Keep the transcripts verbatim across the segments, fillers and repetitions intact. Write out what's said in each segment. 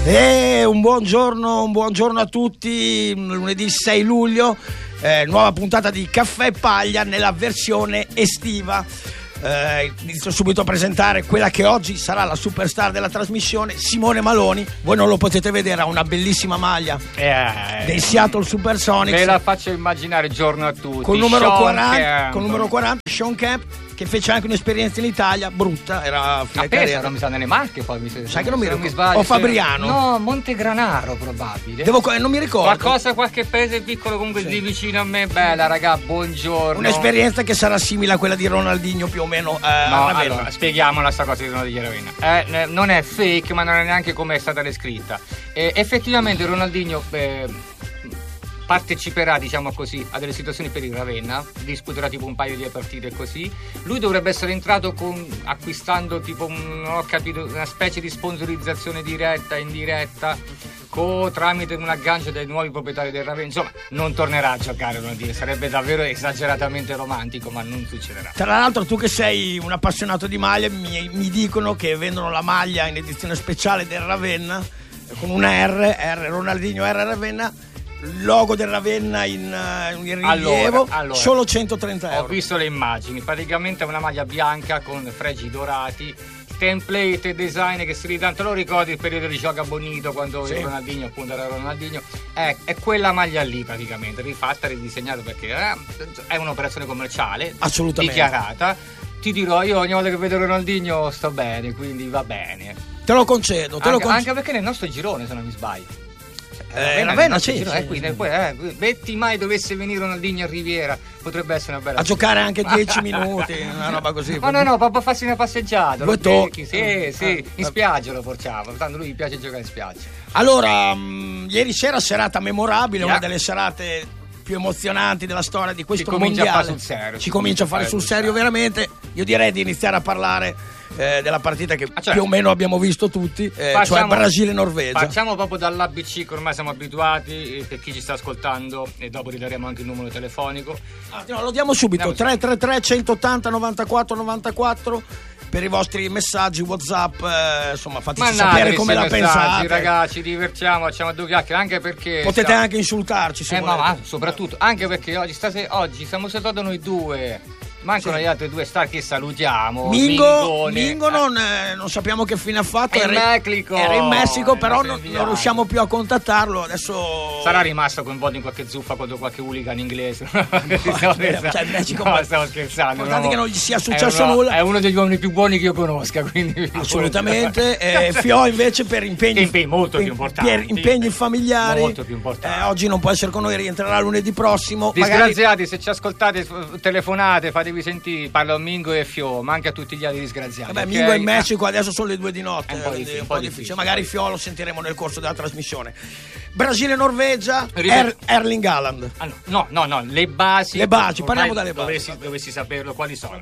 E un buongiorno, un buongiorno a tutti. Lunedì sei luglio, eh, nuova puntata di Caffè e Paglia nella versione estiva. Eh, inizio subito a presentare quella che oggi sarà la superstar della trasmissione, Simone Maloni. Voi non lo potete vedere, ha una bellissima maglia eh, dei Seattle Supersonics. Ve la faccio immaginare, giorno a tutti. Con numero Sean quaranta, Camp. con numero quaranta, Sean Camp, che fece anche un'esperienza in Italia brutta, era a fine a Pesaro, carriera. mi sa nelle Marche, poi mi sa, Sai che non mi se ricordo. sbaglio, O Fabriano. No, Montegranaro probabile. Devo, non mi ricordo. Qualcosa, qualche paese piccolo comunque sì. di vicino a me. Bella raga, buongiorno. Un'esperienza che sarà simile a quella di Ronaldinho più o meno. Eh, No, a allora, spieghiamola sta cosa di Ronaldinho Ravenna. Eh, non è fake, ma non è neanche come è stata descritta. Eh, effettivamente Ronaldinho eh, parteciperà, diciamo così, a delle situazioni per il Ravenna, disputerà tipo un paio di partite e così. Lui dovrebbe essere entrato con, acquistando tipo un, non ho capito, una specie di sponsorizzazione diretta, indiretta, co, tramite un aggancio dei nuovi proprietari del Ravenna. Insomma, non tornerà a giocare Ronaldinho, sarebbe davvero esageratamente romantico, ma non succederà. Tra l'altro, tu che sei un appassionato di maglie, mi, mi dicono che vendono la maglia in edizione speciale del Ravenna con una R, R Ronaldinho, R Ravenna, logo del Ravenna in, in rilievo, allora, allora, solo centotrenta euro. Ho visto le immagini, praticamente è una maglia bianca con fregi dorati, template e design che si ridanno. Te lo ricordi il periodo di Gioca Bonito quando sì. il Ronaldinho appunto era Ronaldinho? È, è quella maglia lì praticamente, rifatta, ridisegnata, perché è, è un'operazione commerciale assolutamente dichiarata. Ti dirò, io ogni volta che vedo Ronaldinho sto bene, quindi va bene. Te lo concedo, te anche, lo concedo. Anche perché nel nostro girone, se non mi sbaglio. Eh, Ravenna sì, giro, sì, eh, quindi, sì. Poi, eh, metti mai dovesse venire Ronaldinho a Riviera, potrebbe essere una bella a giocare anche dieci minuti, una roba così. Ma no, no, proprio farsi una passeggiata. Due tocchi. Sì, eh, sì, eh, in spiaggia lo portiamo, tanto lui gli piace giocare in spiaggia. Allora, mh, ieri sera serata memorabile, yeah. una delle serate più emozionanti della storia di questo ci mondiale. A fare sul serio, ci comincia a fare sul serio veramente. Io direi di iniziare a parlare eh, della partita che ah, certo. più o meno abbiamo visto tutti, eh, facciamo, cioè Brasile-Norvegia. Facciamo proprio dall'A B C, che ormai siamo abituati, eh, per chi ci sta ascoltando, e dopo ridaremo anche il numero telefonico. Ah, no, lo diamo subito, tre tre tre centottanta novantaquattro novantaquattro per i vostri messaggi WhatsApp, eh, insomma fateci Mandateci sapere come la messaggi, pensate. Ragazzi, divertiamo, facciamo due chiacchiere, anche perché potete stiamo... anche insultarci se eh, volete. ma, ma soprattutto anche perché oggi, stasera, oggi siamo soltanto noi due, mancano sì. gli altri due star che salutiamo. Mingo, Mingo non, eh, non sappiamo che fine ha fatto, era, era, Mexico. era in Messico, però non, non riusciamo più a contattarlo adesso. Sarà rimasto coinvolto in qualche zuffa contro qualche hooligan inglese. No, cioè, in Messico, no, stavo scherzando, importante che non gli sia successo è uno, nulla. È uno degli uomini più buoni che io conosca, quindi assolutamente. eh, Fio invece per impegni, impegni molto più importanti, per impegni familiari molto più importanti. Eh, oggi non può essere con noi, rientrerà lunedì prossimo. Disgraziati, magari... se ci ascoltate, telefonate, fatevi sentire. Parlo Mingo e Fio, ma anche a tutti gli altri disgraziati. Vabbè, okay? Mingo è in Messico, adesso sono le due di notte, è un po' difficile, un po' difficile. Magari Fio lo sentiremo nel corso della trasmissione. Brasile-Norvegia, er- Erling Haaland. Ah, no, no, no, le basi. Le basi, parliamo dalle basi. Dovessi, dovessi saperlo, quali sono?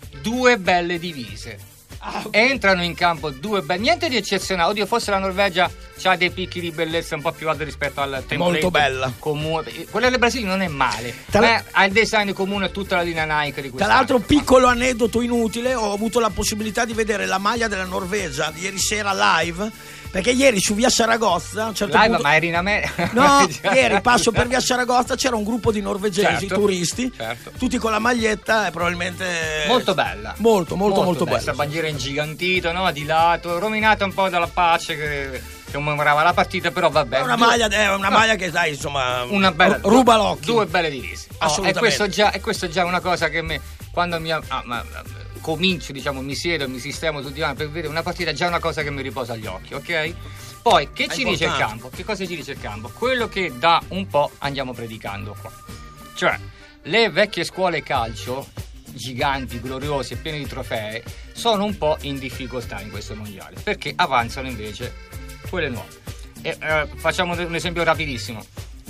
Due belle divise. Ah, okay. Entrano in campo due belle, niente di eccezionale. Oddio, forse la Norvegia ha dei picchi di bellezza un po' più alti rispetto al template molto bella comune. Quella del Brasile non è male, tra ma ha il design comune a tutta la linea Nike di tra l'altro. Piccolo aneddoto inutile, ho avuto la possibilità di vedere la maglia della Norvegia di ieri sera live, perché ieri su via Saragozza a un certo live, punto... ma eri in America? No, ieri passo per via Saragozza, c'era un gruppo di norvegesi, certo, turisti, certo. tutti con la maglietta, e probabilmente molto bella, molto molto molto, molto bella. Questa bandiera ingigantita, no? Di lato, rovinata un po' dalla pace che commemorava la partita, però vabbè. È una maglia, è una maglia che dai, insomma, una bella, ruba l'occhio. Due belle divise. Oh, e questo già, e questo è già una cosa che me, quando mi ah, ma, comincio, diciamo, mi siedo e mi sistemo sul divano per vedere una partita, già una cosa che mi riposa agli occhi, ok? Poi che è ci importante. Dice il campo? Che cosa ci dice il campo? Quello che da un po' andiamo predicando qua. Cioè, le vecchie scuole calcio, giganti, gloriose e piene di trofei, sono un po' in difficoltà in questo mondiale, perché avanzano invece quelle nuove. E, eh, facciamo un esempio rapidissimo.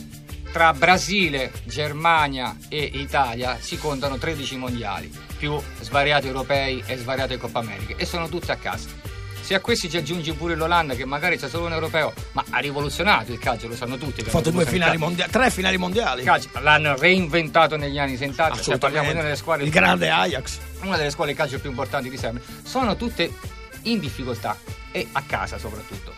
Tra Brasile, Germania e Italia si contano tredici mondiali, più svariati europei e svariate Coppa Americhe, e sono tutte a casa. Se a questi ci aggiungi pure l'Olanda, che magari c'è solo un europeo, ma ha rivoluzionato il calcio, lo sanno tutti. Ha fatto due finali mondiali, tre finali mondiali. Calcio, l'hanno reinventato negli anni settanta, cioè parliamo di una delle squadre. Il grande Ajax. Una delle squadre di calcio più importanti di sempre. Sono tutte in difficoltà e a casa soprattutto.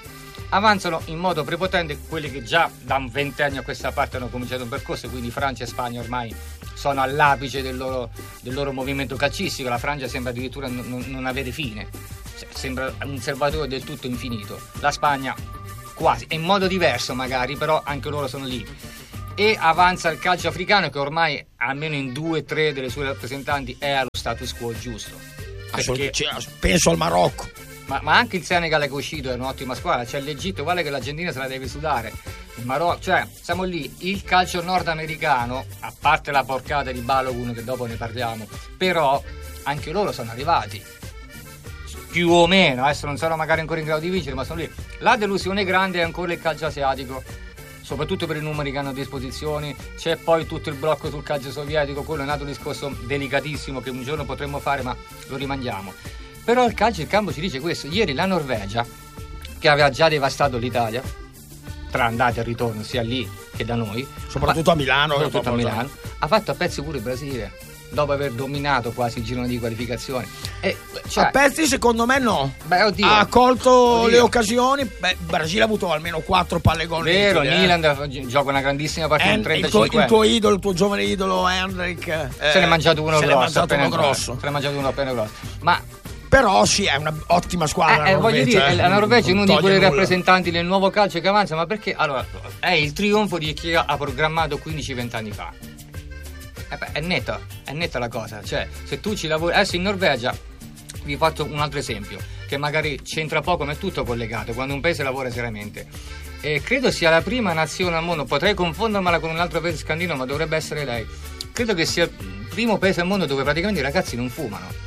avanzano in modo prepotente quelli che già da un ventennio a questa parte hanno cominciato un percorso, quindi Francia e Spagna ormai sono all'apice del loro, del loro movimento calcistico. La Francia sembra addirittura non, non avere fine, sembra un serbatoio del tutto infinito. La Spagna quasi, in modo diverso magari, però anche loro sono lì. E avanza il calcio africano, che ormai almeno in due o tre delle sue rappresentanti è allo status quo giusto. Perché, penso al Marocco, ma, ma anche il Senegal che è uscito, è un'ottima squadra. C'è l'Egitto, guarda che l'Argentina se la deve sudare, il Marocco, cioè siamo lì. Il calcio nordamericano, a parte la porcata di Balogun che dopo ne parliamo, però anche loro sono arrivati più o meno, adesso non sono magari ancora in grado di vincere, ma sono lì. La delusione grande è ancora il calcio asiatico, soprattutto per i numeri che hanno a disposizione. C'è poi tutto il blocco sul calcio sovietico, quello è un altro discorso delicatissimo che un giorno potremmo fare, ma lo rimandiamo. Però il calcio, il campo ci dice questo. Ieri la Norvegia, che aveva già devastato l'Italia tra andata e ritorno sia lì che da noi, soprattutto a Milano, soprattutto a Milano, ha fatto a pezzi pure il Brasile, dopo aver dominato quasi il girone di qualificazione. E, cioè, a pezzi secondo me no. Beh, oddio, ha colto oddio. le occasioni. Beh, Brasile ha avuto almeno quattro palle gol. Vero, nitide, Milan eh. gioca una grandissima partita in trentacinque il tuo, il tuo idolo, il tuo giovane idolo Henrik, eh, se ne è mangiato uno se grosso, mangiato uno grosso. Se ne è mangiato uno appena grosso. Ma però sì, è un'ottima squadra. Eh, la voglio dire, eh, la Norvegia è uno di quei nulla. rappresentanti del nuovo calcio che avanza, ma perché? Allora, è il trionfo di chi ha programmato quindici venti anni fa. Eh beh, è netta, è netta la cosa. Cioè, se tu ci lavori. Adesso in Norvegia vi faccio un altro esempio, che magari c'entra poco, ma è tutto collegato. Quando un paese lavora seriamente. E credo sia la prima nazione al mondo, potrei confondermela con un altro paese scandinavo, ma dovrebbe essere lei. Credo che sia il primo paese al mondo dove praticamente i ragazzi non fumano.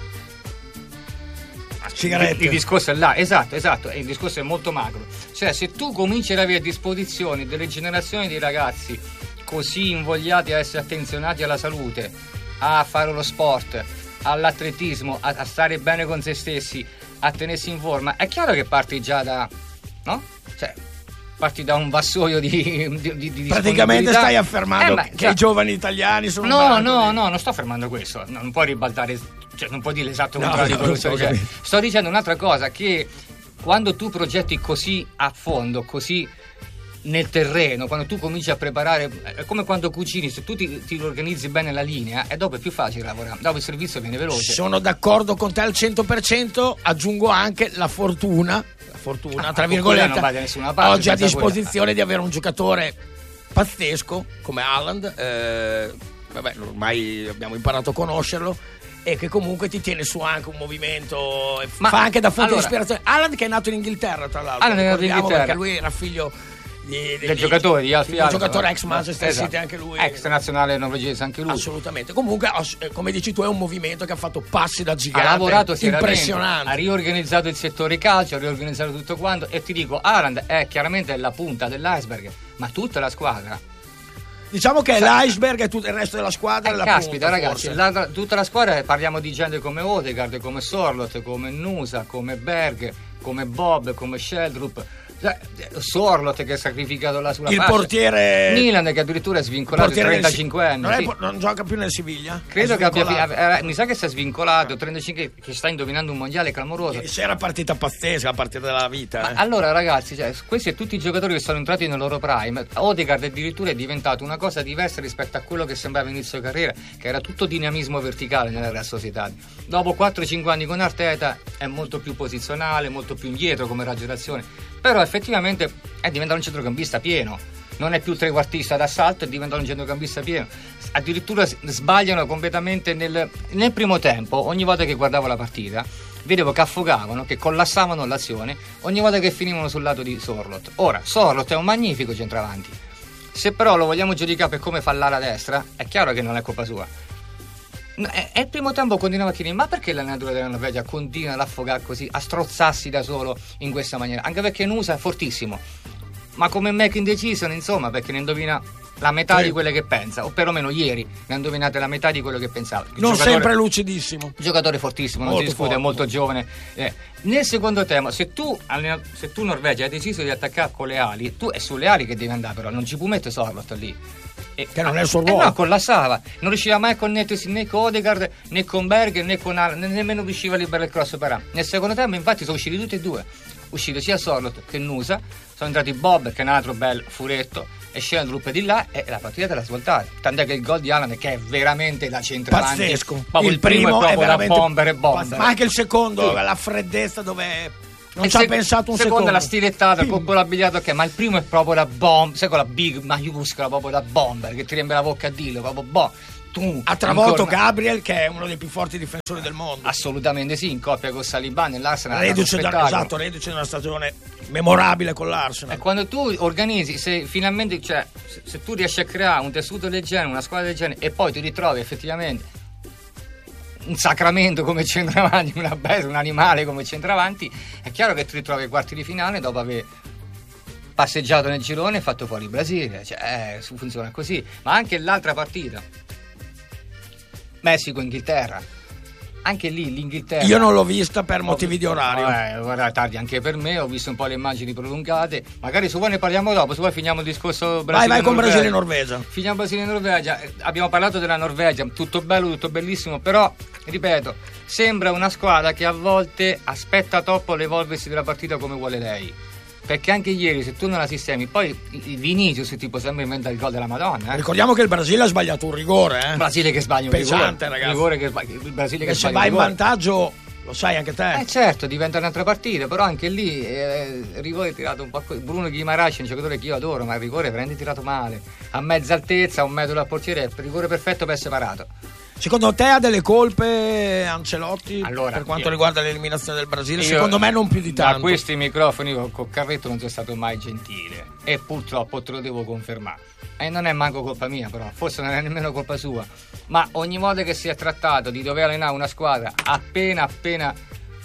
Sigarette. Il, il discorso è là, esatto, esatto, e il discorso è molto macro. Cioè, se tu cominci ad avere a disposizione delle generazioni di ragazzi così invogliati a essere attenzionati alla salute, a fare lo sport, all'atletismo, a, a stare bene con se stessi, a tenersi in forma, è chiaro che parti già da, no? Cioè, parti da un vassoio di, di, di, di praticamente stai affermando eh, che già. i giovani italiani sono no no no non sto affermando questo, non puoi ribaltare, cioè non puoi dire l'esatto contrario no, di quello che sto dicendo. Sto dicendo un'altra cosa, che quando tu progetti così a fondo, così nel terreno, quando tu cominci a preparare, è come quando cucini, se tu ti, ti organizzi bene la linea, e dopo è più facile lavorare, dopo il servizio viene veloce. Sono d'accordo con te al cento per cento, aggiungo anche la fortuna fortuna, tra virgolette, parte, oggi a disposizione quella. Di avere un giocatore pazzesco come Haaland, eh, vabbè, ormai abbiamo imparato a conoscerlo, e che comunque ti tiene su anche un movimento, ma fa anche da fonte allora, di ispirazione. Haaland che è nato in Inghilterra, tra l'altro, Haaland è nato in Inghilterra perché lui era figlio Di, di, del giocatore di Alfie Haaland, giocatore ex Manchester esatto. City anche lui, ex nazionale norvegese anche lui, assolutamente. Comunque, come dici tu, è un movimento che ha fatto passi da gigante, ha lavorato impressionante, ha riorganizzato il settore calcio, ha riorganizzato tutto quanto, e ti dico, Haaland è chiaramente la punta dell'iceberg, ma tutta la squadra, diciamo che è l'iceberg e tutto il resto della squadra eh, è la caspita, punta, ragazzi, la, tutta la squadra, parliamo di gente come Odegaard, come Sorloth, come Nusa, come Berg, come Bob, come Sheldrup, Sorloth che è sacrificato là sulla il fascia. Portiere Milan che addirittura è svincolato a trentacinque anni, non, sì. non gioca più nel Siviglia, credo che abbia, eh, mi sa che si è svincolato, trentacinque, che sta indovinando un mondiale clamoroso. E c'era partita pazzesca, la partita della vita, ma eh. allora ragazzi, cioè, questi sono tutti i giocatori che sono entrati nel loro prime. Odegaard addirittura è diventato una cosa diversa rispetto a quello che sembrava inizio carriera, che era tutto dinamismo verticale nella Real Sociedad. Dopo quattro cinque anni con Arteta è molto più posizionale, molto più indietro come raggirazione, però effettivamente è diventato un centrocampista pieno, non è più trequartista d'assalto, è diventato un centrocampista pieno. Addirittura sbagliano completamente nel, nel primo tempo. Ogni volta che guardavo la partita vedevo che affogavano, che collassavano l'azione ogni volta che finivano sul lato di Sorloth. Ora, Sorloth è un magnifico centravanti, se però lo vogliamo giudicare per come fa l'ala destra, è chiaro che non è colpa sua. E il primo tempo continuava a chiedere, ma perché l'allenatore della Norvegia continua ad affogare così, a strozzarsi da solo in questa maniera? Anche perché Nusa è fortissimo, ma come Mac indeciso, insomma, perché ne indovina la metà sì. di quelle che pensa, o perlomeno ieri ne ha indovinate la metà di quello che pensava. Il non giocatore, sempre lucidissimo, giocatore fortissimo, non molto si discute, è molto giovane. Eh, nel secondo tempo, se tu, se tu Norvegia hai deciso di attaccare con le ali, tu è sulle ali che devi andare, però non ci puoi mettere Sorloth lì. E, che non è il suo ruolo, eh no, collassava, non riusciva mai a connettersi né con Odegaard né con Berg né con Al, né, nemmeno riusciva a liberare il cross per A. Nel secondo tempo infatti sono usciti tutti e due, uscito sia Sorloth che Nusa, sono sono entrati Bob, che è un altro bel furetto, e scena Drupp di là e la partita te l'ha svoltata. Tant'è che il gol di Alan, che è veramente la centravanti, pazzesco, il, il primo, primo è proprio da bomber e bomber, ma anche il secondo, sì. La freddezza dove non ci ha pensato un secondo, secondo la stilettata, proprio l'abbigliato, ok, ma il primo è proprio la bomb, sai, con la big maiuscola, proprio da bomber, che ti riempie la bocca a dirlo, proprio boh. Tu, ha travolto Gabriel, che è uno dei più forti difensori del mondo. Assolutamente sì, in coppia con Saliba nell'Arsenal. Reduce da, esatto, reduce da una stagione memorabile con l'Arsenal. E quando tu organizzi, se finalmente, cioè, se, se tu riesci a creare un tessuto del genere, una squadra del genere, e poi ti ritrovi effettivamente un sacramento come centravanti, una bestia, un animale come centravanti, è chiaro che ti ritrovi ai quarti di finale dopo aver passeggiato nel girone e fatto fuori il Brasile. Cioè, eh, funziona così. Ma anche l'altra partita, Messico-Inghilterra, anche lì l'Inghilterra io non l'ho vista per motivi di orario, eh, guarda, tardi anche per me, ho visto un po' le immagini prolungate, magari su voi ne parliamo dopo, se vuoi finiamo il discorso Brasile. Vai, vai con Brasile e Norvegia. Finiamo Brasile e Norvegia, abbiamo parlato della Norvegia, tutto bello, tutto bellissimo, però ripeto, sembra una squadra che a volte aspetta troppo l'evolversi della partita come vuole lei. Perché anche ieri, se tu non la sistemi, poi Vinicius tipo sembra inventa il gol della Madonna. Eh? Ricordiamo che il Brasile ha sbagliato un rigore. Eh? Il Brasile che sbaglia un pesante, rigore. Ragazzi. Rigore che sbaglia, il Brasile che e sbaglia se va in vantaggio, lo sai anche te. Eh certo, diventa un'altra partita, però anche lì eh, il rigore tirato un po'. Bruno Guimaraes è un giocatore che io adoro, ma il rigore è veramente tirato male. A mezza altezza, un metro dal portiere, il rigore perfetto per separato. Secondo te ha delle colpe Ancelotti allora, per quanto io, riguarda l'eliminazione del Brasile? Io, Secondo me non più di tanto. Da questi microfoni col Carretto non sei stato mai gentile e purtroppo te lo devo confermare. E non è manco colpa mia, però forse non è nemmeno colpa sua. Ma ogni volta che si è trattato di dover allenare una squadra appena appena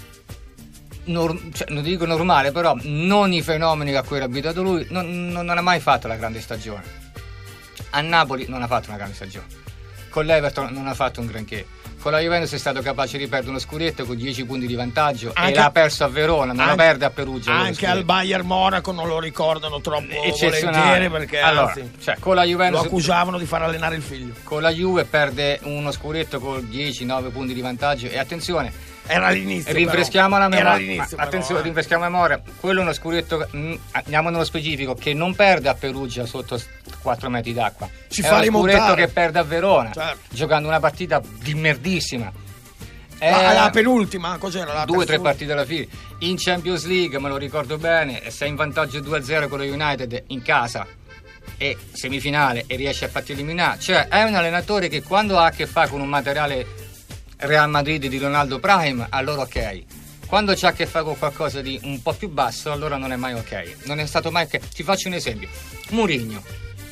Norm- cioè, non dico normale, però non i fenomeni a cui era abituato lui, non, non, non ha mai fatto la grande stagione. A Napoli non ha fatto una grande stagione. Con l'Everton non ha fatto un granché. Con la Juventus è stato capace di perdere uno scudetto con dieci punti di vantaggio anche, e l'ha perso a Verona, non anche, lo perde a Perugia. Anche al Bayern Monaco non lo ricordano troppo volentieri, perché allora, anzi, cioè, con la Juventus lo accusavano di far allenare il figlio. Con la Juve perde uno scudetto con dieci nove punti di vantaggio e attenzione, era all'inizio, rinfreschiamo però. la memoria. Era all'inizio, ma, però, attenzione, eh. rinfreschiamo la memoria. Quello è uno scudetto, mh, andiamo nello specifico, che non perde a Perugia sotto quattro metri d'acqua. Si è fa uno rimontare. scudetto che perde a Verona, certo, giocando una partita di merdissima. La, la penultima, cos'era? La due o tre partite alla fine. In Champions League, me lo ricordo bene, sei in vantaggio due a zero con lo United in casa e semifinale e riesce a farti eliminare. Cioè è un allenatore che quando ha a che fare con un materiale Real Madrid di Ronaldo Prime, allora ok. Quando c'ha a che fare con qualcosa di un po' più basso, allora non è mai ok. Non è stato mai ok. Ti faccio un esempio. Mourinho.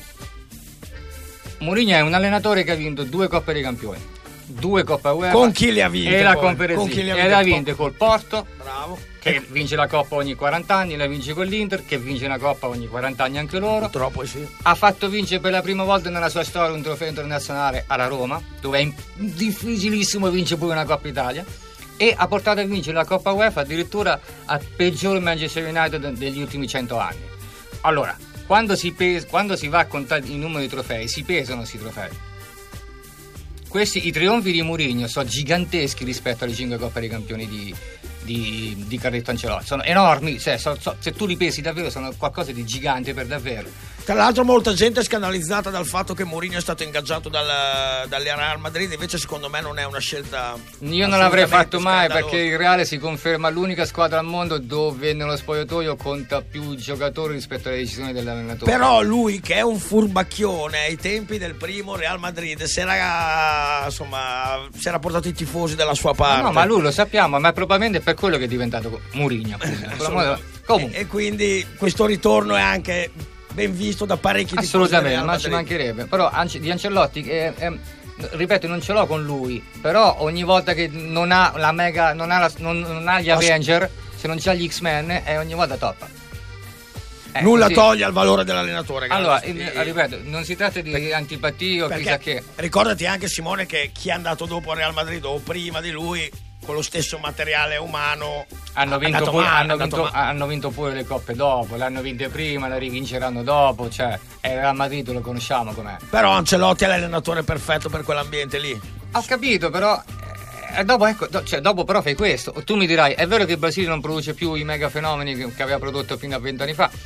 Mourinho è un allenatore che ha vinto due Coppe dei Campioni, due Coppa UEFA. Con chi le ha vinte? E la poi? Conference League. E la vinte col Porto. Bravo. Che vince la Coppa ogni quaranta anni, la vince con l'Inter, che vince una Coppa ogni quaranta anni anche loro. Purtroppo sì. Ha fatto vincere per la prima volta nella sua storia un trofeo internazionale alla Roma, dove è difficilissimo vincere pure una Coppa Italia, e ha portato a vincere la Coppa UEFA addirittura al peggior Manchester United degli ultimi cento anni. Allora, quando si, pes- quando si va a contare il numero di trofei, si pesano questi trofei. Questi, i trionfi di Mourinho sono giganteschi rispetto alle cinque Coppe dei Campioni di, di, di Carletto Ancelotti, sono enormi, cioè, so, so, se tu li pesi davvero sono qualcosa di gigante per davvero. Tra l'altro molta gente è scandalizzata dal fatto che Mourinho è stato ingaggiato dal, dalle Real Madrid, invece secondo me non è una scelta. Io non l'avrei fatto mai, perché il Reale si conferma l'unica squadra al mondo dove nello spogliatoio conta più giocatori rispetto alle decisioni dell'allenatore. Però lui, che è un furbacchione, ai tempi del primo Real Madrid si era, insomma, si era portato i tifosi dalla sua parte. No, no, ma lui lo sappiamo, ma probabilmente è per quello che è diventato Mourinho. e, e quindi questo ritorno è anche ben visto da parecchi tifosi. Assolutamente, ma ci mancherebbe. Però di Ancelotti, eh, eh, ripeto, non ce l'ho con lui, però ogni volta che non ha la mega, non ha, la, non, non ha gli Avenger, se non c'ha gli X-Men, e eh, ogni volta toppa. Eh, Nulla così toglie al valore dell'allenatore. Allora, il, ripeto, non si tratta di perché, antipatia o chissà che. Ricordati anche, Simone, che chi è andato dopo al Real Madrid o prima di lui, con lo stesso materiale umano, hanno vinto, pure, male, hanno, vinto, hanno vinto pure le coppe dopo, le hanno vinte prima, le rivinceranno dopo, cioè il Real Madrid lo conosciamo com'è. Però Ancelotti è l'allenatore perfetto per quell'ambiente lì. Ho capito, però eh, dopo, ecco, do, cioè, dopo però fai questo. Tu mi dirai, è vero che il Brasile non produce più i mega fenomeni che, che aveva prodotto fino a vent'anni fa,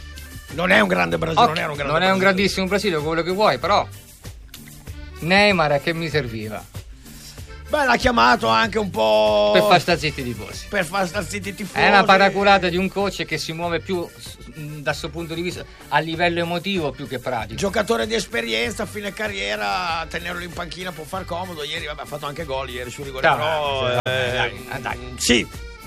Non è un grande Brasile, okay, non è un, grande non è un Brasile. grandissimo Brasile, quello che vuoi, però Neymar a che mi serviva? Beh, l'ha chiamato anche un po' per far sta zitti i tifosi. Per far sta zitti i tifosi. È una paraculata di un coach che si muove più dal suo punto di vista a livello emotivo più che pratico. Giocatore di esperienza, a fine carriera, tenerlo in panchina può far comodo. Ieri vabbè, ha fatto anche gol ieri su rigore, dai, però dai, eh, dai, dai. Sì.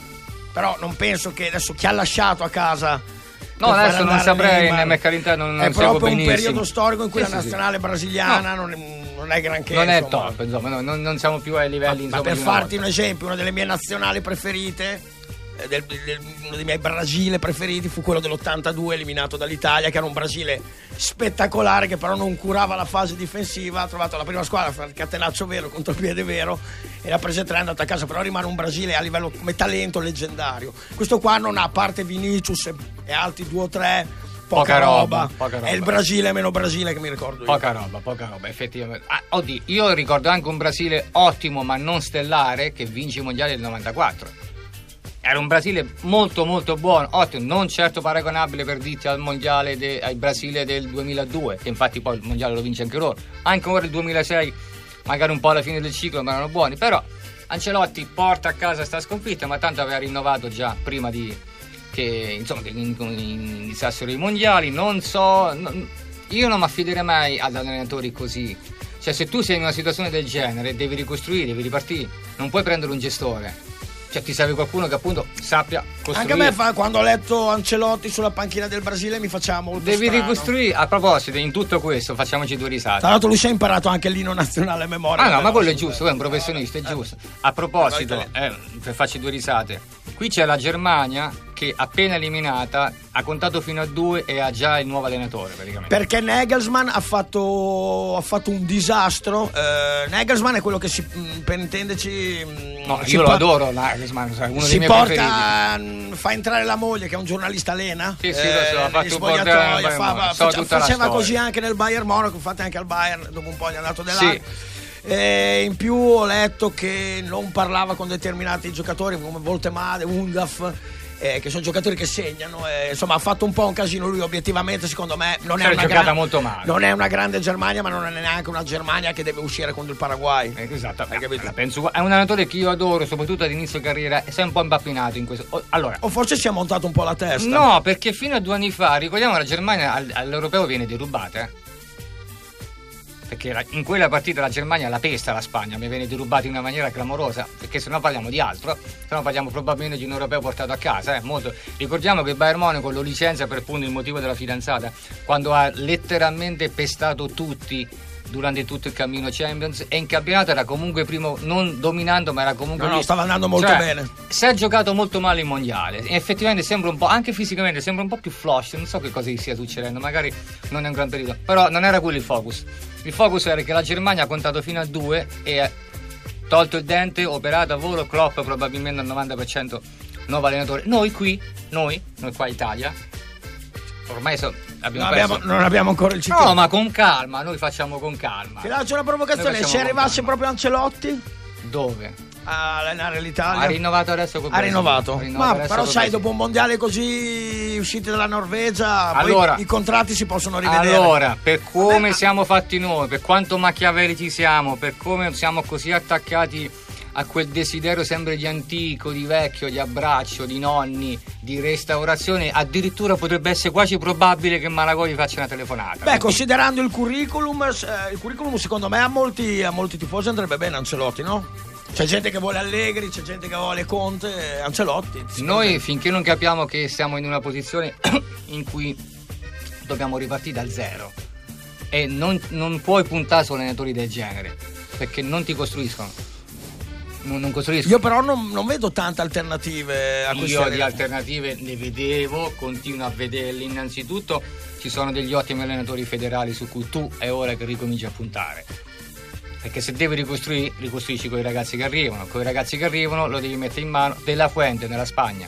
Però non penso che adesso chi ha lasciato a casa. No, adesso non saprei, ne Meccarità non, non è proprio benissimo. Un periodo storico in cui sì, la nazionale sì. brasiliana no. non, è, non è granché. Non è insomma. top, insomma, no, non, non siamo più ai livelli. Ma, insomma, ma per di farti volta. un esempio, una delle mie nazionali preferite, eh, del, del, uno dei miei Brasile preferiti fu quello dell'ottantadue, eliminato dall'Italia, che era un Brasile spettacolare, che però non curava la fase difensiva. Ha trovato la prima squadra, fa il catenaccio vero, contropiede vero, e l'ha presa tre, è andato a casa. Però rimane un Brasile a livello come talento leggendario. Questo qua non ha, a parte Vinicius e, e altri due o tre. Poca, poca, roba. Roba, poca roba. È il Brasile meno Brasile che mi ricordo io. Poca roba, poca roba, effettivamente. Ah, oddio, io ricordo anche un Brasile ottimo ma non stellare che vince i mondiali del novantaquattro. Era un Brasile molto molto buono, ottimo, non certo paragonabile per dirti al mondiale de, al Brasile del duemiladue, che infatti poi il mondiale lo vince anche loro. Anche ora il duemilasei, magari un po' alla fine del ciclo, ma erano buoni. Però Ancelotti porta a casa sta sconfitta, ma tanto aveva rinnovato già prima di che insomma che iniziassero i mondiali. Non so, non, io non mi affiderei mai ad allenatori così. Cioè, se tu sei in una situazione del genere devi ricostruire, devi ripartire, non puoi prendere un gestore. Cioè, ti serve qualcuno che appunto sappia costruire. Anche a me fa, quando ho letto Ancelotti sulla panchina del Brasile mi faceva molto devi strano. Ricostruire. A proposito, in tutto questo facciamoci due risate. Tra l'altro lui si è imparato anche l'inno nazionale a memoria. Ah no, ma quello è giusto, è un professionista, è giusto. A proposito, eh, per farci due risate, qui c'è la Germania che appena eliminata ha contato fino a due e ha già il nuovo allenatore praticamente. Perché Nagelsmann ha fatto, ha fatto un disastro. eh, Nagelsmann è quello che si, per intenderci, no, io lo por- adoro Nagelsmann, uno si dei miei porta, preferiti. Fa entrare la moglie che è un giornalista Lena, sì, sì, eh, lo so, ha fatto un po' fa, so faceva, faceva così anche nel Bayern Monaco, infatti anche al Bayern dopo un po' gli è andato dell'acqua. Sì. E in più ho letto che non parlava con determinati giocatori come Voltemade, Undaf, eh, che sono giocatori che segnano, eh, insomma ha fatto un po' un casino lui. Obiettivamente secondo me non è, una gran, molto male. Non è una grande Germania, ma non è neanche una Germania che deve uscire contro il Paraguay. eh, esatto, penso, è un allenatore che io adoro, soprattutto all'inizio carriera, è sempre un po' impappinato in questo. Allora, o forse si è montato un po' la testa. No, perché fino a due anni fa, ricordiamo, la Germania all'europeo viene derubata, eh? Perché in quella partita la Germania la pesta la Spagna, mi viene derubata in una maniera clamorosa, perché se no parliamo di altro, se no parliamo probabilmente di un europeo portato a casa, eh, molto. Ricordiamo che Bayern Monaco lo licenzia per appunto il motivo della fidanzata, quando ha letteralmente pestato tutti durante tutto il cammino Champions, e in campionato era comunque primo, non dominando, ma era comunque no, no, stava andando molto cioè, bene. Si è giocato molto male in mondiale, e effettivamente sembra un po', anche fisicamente sembra un po' più flush, non so che cosa gli stia succedendo, magari non è un gran periodo, però non era quello il focus. Il focus era che la Germania ha contato fino a due e ha tolto il dente, operato a volo. Klopp probabilmente al novanta per cento nuovo allenatore. Noi qui, noi, noi qua in Italia, ormai so, abbiamo, non, abbiamo, non abbiamo ancora il C T. No, ma con calma, noi facciamo con calma. Ti lancio una provocazione, se arrivasse proprio Ancelotti? Dove? A allenare l'Italia. Ha rinnovato adesso col Ha rinnovato. rinnovato ma però sai, dopo un mondiale così usciti dalla Norvegia, allora, poi i contratti si possono rivedere. Allora, per come Vabbè. siamo fatti noi, per quanto machiavellici siamo, per come siamo così attaccati a quel desiderio sempre di antico, di vecchio, di abbraccio, di nonni, di restaurazione, addirittura potrebbe essere quasi probabile che Malagò gli faccia una telefonata. Beh, quindi, considerando il curriculum, eh, il curriculum secondo me a molti, a molti tifosi andrebbe bene Ancelotti, no? C'è gente che vuole Allegri, c'è gente che vuole Conte, Ancelotti. Noi finché non capiamo che siamo in una posizione in cui dobbiamo ripartire dal zero, e non, non puoi puntare su allenatori del genere, perché non ti costruiscono. Non, non costruiscono. Io però non, non vedo tante alternative a queste. Io di alternative ne vedevo, continuo a vederle. Innanzitutto ci sono degli ottimi allenatori federali su cui tu è ora che ricominci a puntare. Perché se devi ricostruire, ricostruisci con i ragazzi che arrivano, con i ragazzi che arrivano lo devi mettere in mano. De La Fuente nella Spagna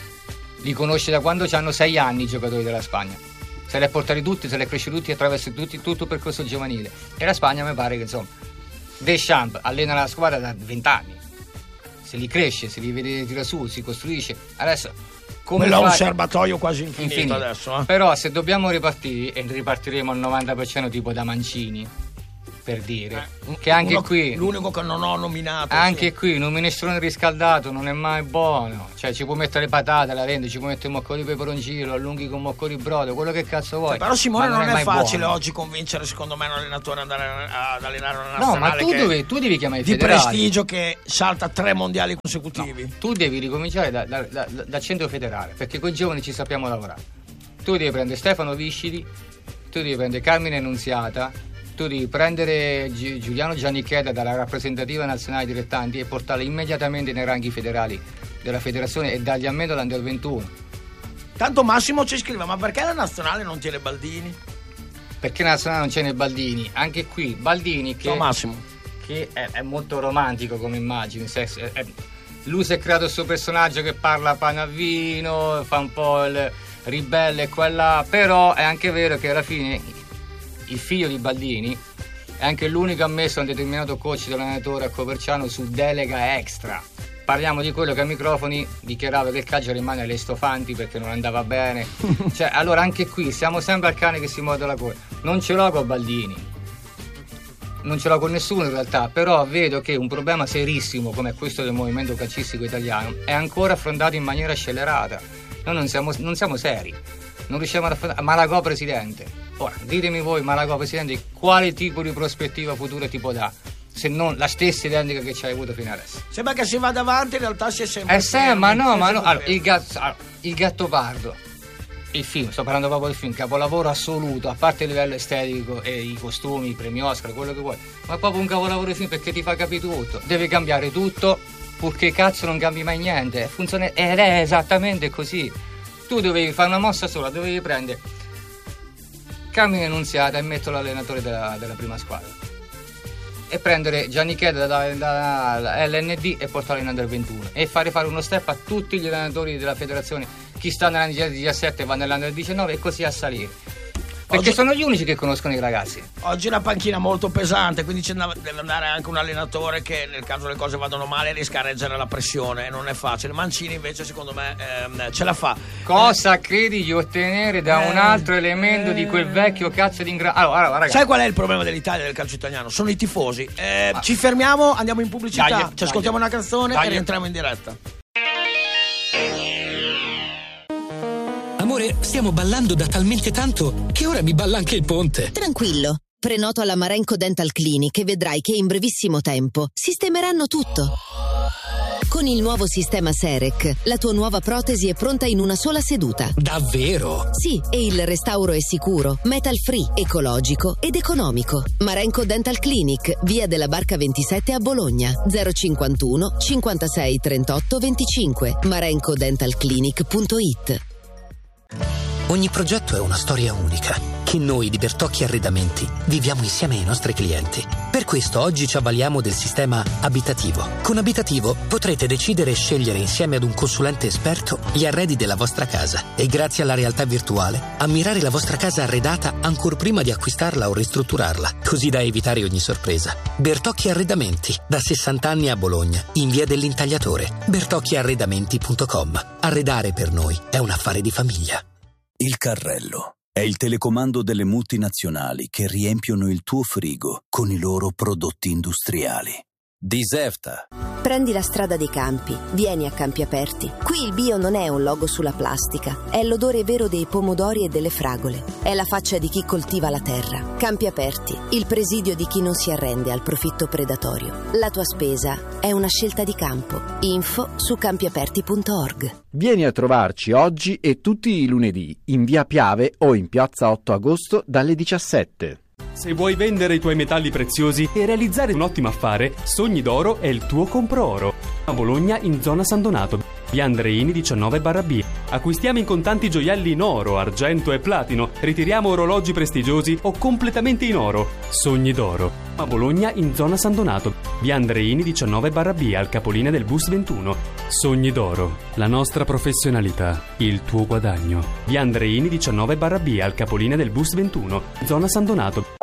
li conosce da quando hanno sei anni i giocatori della Spagna, se li ha portati tutti, se li ha cresciuti tutti attraverso tutti, tutto il percorso giovanile, e la Spagna mi pare che insomma Deschamps allena la squadra da venti anni, se li cresce, se li vede tira su, si costruisce. Adesso come quello è un serbatoio quasi infinito, infinito. Adesso eh? Però se dobbiamo ripartire, e ripartiremo al novanta per cento tipo da Mancini, per dire eh, che anche uno, qui l'unico che non ho nominato anche sì. Qui un minestrone riscaldato non è mai buono, cioè ci puoi mettere le patate, la rende, ci puoi mettere un mocco di peperoncino, lo allunghi con un mocco di brodo, quello che cazzo vuoi, cioè, però Simone non, non è, è facile buono. Oggi convincere secondo me un allenatore ad andare ad allenare una nazionale, no, ma tu, che devi, tu devi chiamare i di federali, prestigio, che salta tre mondiali consecutivi. No, tu devi ricominciare da, da, da, da centro federale, perché con i giovani ci sappiamo lavorare. Tu devi prendere Stefano Viscidi, tu devi prendere Carmine Nunziata, tu devi prendere Gi- Giuliano Giannicheda dalla rappresentativa nazionale dilettanti e portarli immediatamente nei ranghi federali della federazione e dargli almeno l'Under ventuno. Tanto Massimo ci scrive: ma perché la nazionale non tiene Baldini? Perché la nazionale non tiene Baldini? Anche qui Baldini che, no, Massimo. che è, è molto romantico come immagine, è, è, lui si è creato il suo personaggio che parla panavino, fa un po' il ribelle qua e là, però è anche vero che alla fine il figlio di Baldini è anche l'unico ammesso a un determinato coach dell'allenatore a Coverciano su delega extra. Parliamo di quello che ai microfoni dichiarava che il calcio rimane alle stofanti perché non andava bene. Cioè, allora anche qui siamo sempre al cane che si morde la coda. Non ce l'ho con Baldini, non ce l'ho con nessuno in realtà, però vedo che un problema serissimo come questo del movimento calcistico italiano è ancora affrontato in maniera scellerata. Noi non siamo, non siamo seri, non riusciamo ad affrontare. Malagò presidente. Ora, ditemi voi, Malagò presidente, quale tipo di prospettiva futura ti può dare, se non la stessa identica che ci hai avuto fino adesso? Sembra che si vada avanti, in realtà si è sempre... Eh sì, ma no, ma no, allora, il, gatto, allora, il Gattopardo, il film, sto parlando proprio del film, capolavoro assoluto, a parte il livello estetico e i costumi, i premi Oscar, quello che vuoi, ma è proprio un capolavoro di film perché ti fa capire tutto, deve cambiare tutto, purché cazzo non cambi mai niente, funziona, ed è esattamente così. Tu dovevi fare una mossa sola, dovevi prendere Carmine Nunziata e metto l'allenatore della, della prima squadra e prendere Giannicheda da, da, da L N D e portarlo in Under ventuno e fare fare uno step a tutti gli allenatori della federazione, chi sta nell'Under diciassette va nell'Under diciannove e così a salire, perché oggi sono gli unici che conoscono i ragazzi. Oggi la panchina è molto pesante, quindi c'è da, deve andare anche un allenatore che nel caso le cose vadano male riesca a reggere la pressione, non è facile. Mancini invece secondo me ehm, ce la fa. Cosa eh, credi di ottenere da eh, un altro elemento eh, di quel vecchio cazzo di ingra... Allora, allora, ragazzi. Sai qual è il problema dell'Italia, del calcio italiano? Sono i tifosi. Eh, ah. Ci fermiamo, andiamo in pubblicità, dai, ci dai, ascoltiamo dai. una canzone dai. e rientriamo in diretta. Amore, stiamo ballando da talmente tanto che ora mi balla anche il ponte. Tranquillo, prenoto alla Marenco Dental Clinic e vedrai che in brevissimo tempo sistemeranno tutto. Con il nuovo sistema Serec, la tua nuova protesi è pronta in una sola seduta. Davvero? Sì, e il restauro è sicuro, metal free, ecologico ed economico. Marenco Dental Clinic, via della Barca ventisette a Bologna, zero cinquantuno cinquantasei trentotto venticinque, marenco dental clinic punto it. Ogni progetto è una storia unica che noi di Bertocchi Arredamenti viviamo insieme ai nostri clienti. Per questo oggi ci avvaliamo del sistema Abitativo. Con Abitativo potrete decidere e scegliere insieme ad un consulente esperto gli arredi della vostra casa e grazie alla realtà virtuale ammirare la vostra casa arredata ancor prima di acquistarla o ristrutturarla, così da evitare ogni sorpresa. Bertocchi Arredamenti, da sessanta anni a Bologna, in via dell'Intagliatore. bertocchi arredamenti punto com. Arredare per noi è un affare di famiglia. Il carrello è il telecomando delle multinazionali che riempiono il tuo frigo con i loro prodotti industriali. Diserta. Prendi la strada dei campi, vieni a Campi Aperti. Qui il bio non è un logo sulla plastica, è l'odore vero dei pomodori e delle fragole. È la faccia di chi coltiva la terra. Campi Aperti, il presidio di chi non si arrende al profitto predatorio. La tua spesa è una scelta di campo. Info su campi aperti punto org. Vieni a trovarci oggi e tutti i lunedì in via Piave o in piazza otto agosto dalle diciassette. Se vuoi vendere i tuoi metalli preziosi e realizzare un ottimo affare, Sogni d'Oro è il tuo compro oro. A Bologna in zona San Donato, via Andreini diciannove barra B. Acquistiamo in contanti gioielli in oro, argento e platino. Ritiriamo orologi prestigiosi o completamente in oro. Sogni d'Oro. A Bologna in zona San Donato, via Andreini diciannove barra B, al capolinea del bus ventuno. Sogni d'Oro. La nostra professionalità, il tuo guadagno. Via Andreini diciannove barra B, al capolinea del bus ventuno, zona San Donato.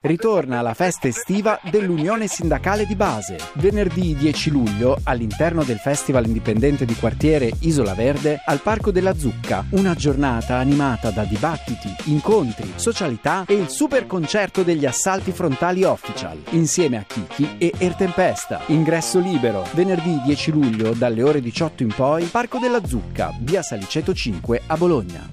ritorna la festa estiva dell'Unione Sindacale di Base. Venerdì dieci luglio, all'interno del Festival Indipendente di Quartiere Isola Verde, al Parco della Zucca, una giornata animata da dibattiti, incontri, socialità e il super concerto degli Assalti Frontali Official, insieme a Kiki e Ertempesta. Ingresso libero, venerdì dieci luglio dalle ore diciotto in poi, Parco della Zucca, via Saliceto cinque a Bologna.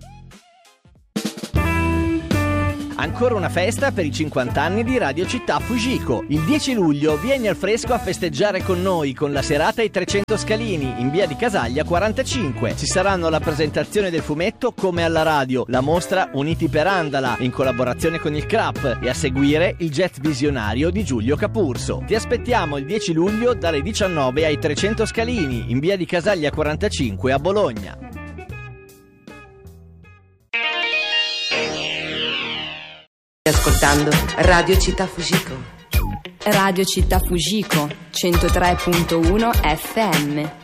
Ancora una festa per i cinquanta anni di Radio Città Fujiko. Il dieci luglio vieni al fresco a festeggiare con noi con la serata ai trecento Scalini in via di Casaglia quarantacinque. Ci saranno la presentazione del fumetto Come alla radio, la mostra Uniti per Andala in collaborazione con il C R A P e a seguire il jet visionario di Giulio Capurso. Ti aspettiamo il dieci luglio dalle diciannove ai trecento Scalini in via di Casaglia quarantacinque a Bologna. Ascoltando Radio Città Fujiko. Radio Città Fujiko centotré virgola uno F M.